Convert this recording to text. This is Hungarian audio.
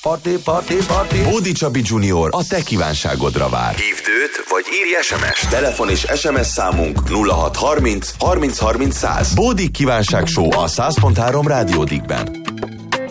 Party. Bódi Csabi Junior a te kívánságodra vár. Hívd őt, vagy írj SMS-t. Telefon és SMS számunk 0630 30 30 100. Bódi kívánság show a 100.3 Rádiódikben.